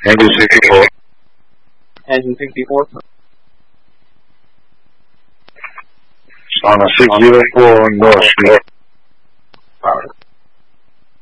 Engine 64. Engine 64. On a 604 North Street. Power.